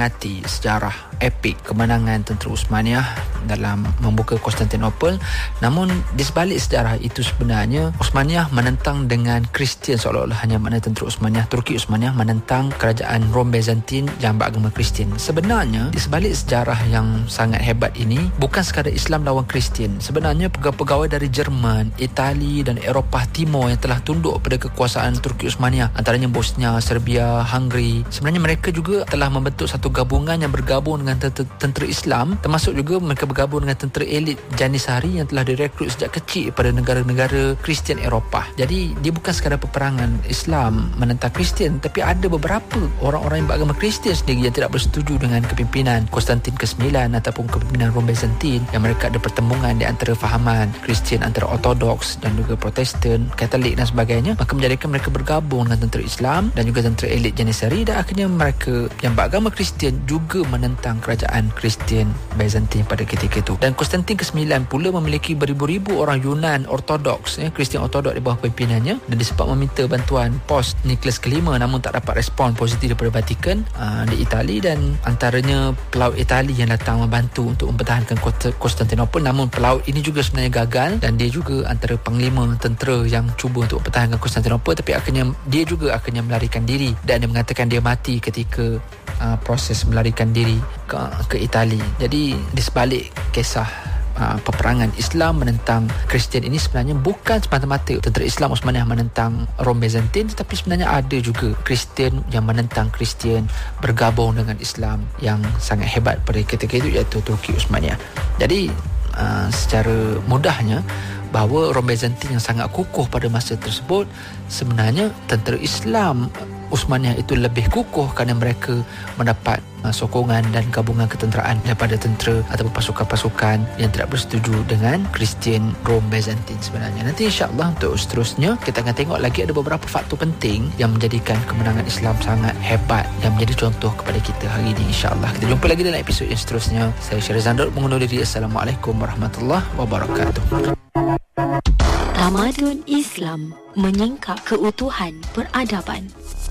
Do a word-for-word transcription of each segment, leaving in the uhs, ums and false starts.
memperingati sejarah epik kemenangan tentera Uthmaniyah dalam membuka Konstantinopel. Namun di sebalik sejarah itu sebenarnya Uthmaniyah menentang dengan Kristian, seolah-olah hanya mana tentera Uthmaniyah, Turki Uthmaniyah menentang kerajaan Rom Byzantine yang beragama Kristian. Sebenarnya di sebalik sejarah yang sangat hebat ini bukan sekadar Islam lawan Kristian. Sebenarnya pegawai-pegawai dari Jerman, Itali dan Eropah Timur yang telah tunduk pada kekuasaan Turki Uthmaniyah, antaranya Bosnia, Serbia, Hungary, sebenarnya mereka juga telah membentuk satu gabungan yang bergabung dengan tentera Islam, termasuk juga mereka bergabung dengan tentera elit Janissary yang telah direkrut sejak kecil pada negara-negara Kristian Eropah. Jadi dia bukan sekadar peperangan Islam menentang Kristian, tapi ada beberapa orang-orang yang beragama Kristian sendiri yang tidak bersetuju dengan kepimpinan Konstantin kesembilan ataupun kepimpinan Rom Byzantine, yang mereka ada pertembungan di antara fahaman Kristian antara Ortodoks dan juga Protestan, Katolik dan sebagainya, maka menjadikan mereka bergabung dengan tentera Islam dan juga tentera elit Janissary, dan akhirnya mereka yang beragama Kristian juga menentang kerajaan Kristian Byzantine pada ketika itu. Dan Konstantin kesembilan pula memiliki beribu-ribu orang Yunan Ortodoks, ya, Kristian Ortodoks di bawah pimpinannya, dan dia sempat meminta bantuan pos Nicholas kelima namun tak dapat respon positif daripada Vatikan aa, di Itali, dan antaranya pelaut Itali yang datang membantu untuk mempertahankan Konstantinopel. Namun pelaut ini juga sebenarnya gagal, dan dia juga antara panglima tentera yang cuba untuk mempertahankan Konstantinopel, tapi akhirnya dia juga akhirnya melarikan diri, dan dia mengatakan dia mati ketika uh, proses melarikan diri ke, ke Itali. Jadi di sebalik kisah Uh, peperangan Islam menentang Kristian ini sebenarnya bukan semata-mata tentera Islam Uthmaniyah menentang Rom Byzantine, tetapi sebenarnya ada juga Kristian yang menentang Kristian bergabung dengan Islam yang sangat hebat pada ketika itu, iaitu Turki Uthmaniyah. Jadi uh, secara mudahnya bahawa Rom Byzantine yang sangat kukuh pada masa tersebut, sebenarnya tentera Islam Uthmaniyah itu lebih kukuh kerana mereka mendapat uh, sokongan dan gabungan ketenteraan daripada tentera atau pasukan-pasukan yang tidak bersetuju dengan Kristian Rom Byzantine sebenarnya. Nanti insya-Allah untuk seterusnya kita akan tengok lagi ada beberapa faktor penting yang menjadikan kemenangan Islam sangat hebat, yang menjadi contoh kepada kita hari ini insya-Allah. Kita jumpa lagi dalam episod yang seterusnya. Saya Syarizan Daud mengundur diri. Assalamualaikum warahmatullahi wabarakatuh. Tamadun Islam menyingkap keutuhan peradaban.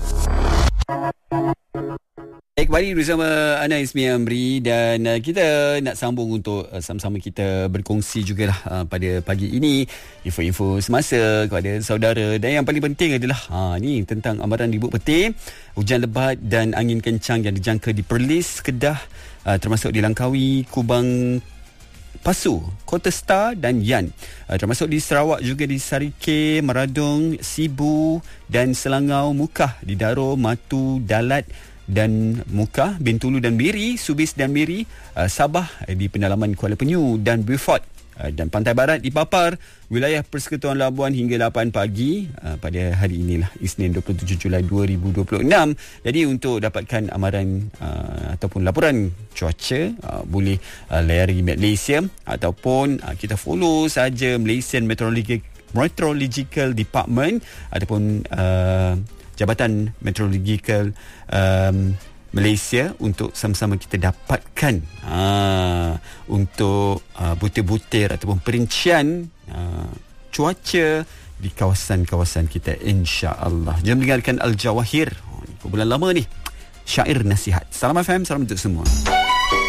Baik, kembali bersama Ana Ismi Amri, dan uh, kita nak sambung untuk uh, sama-sama kita berkongsi jugalah uh, pada pagi ini info-info semasa kepada saudara. Dan yang paling penting adalah ha, ni tentang amaran ribut petir, hujan lebat dan angin kencang yang dijangka di Perlis, Kedah, uh, termasuk di Langkawi, Kubang, Pasu, Kota Star dan Yan, uh, termasuk di Sarawak juga di Sarike, Maradong, Sibu dan Selangau, Mukah, di Daro, Matu, Dalat dan Mukah, Bintulu dan Miri, Subis dan Miri, uh, Sabah di pendalaman Kuala Penyu dan Beaufort, uh, dan Pantai Barat di Papar, wilayah Persekutuan Labuan hingga lapan pagi uh, pada hari inilah, Isnin dua puluh tujuh Julai dua ribu dua puluh enam. Jadi untuk dapatkan amaran uh, ataupun laporan cuaca, uh, boleh uh, layari Malaysia ataupun uh, kita follow saja Malaysian Meteorological Meteorological Department ataupun uh, Jabatan Meteorological um, Malaysia untuk sama-sama kita dapatkan uh, untuk uh, butir-butir ataupun perincian uh, cuaca di kawasan-kawasan kita insya-Allah. Jom dengarkan Al-Jawahir. Oh, ni bulan lama ni. Syair nasihat. Salam F M, salam untuk semua.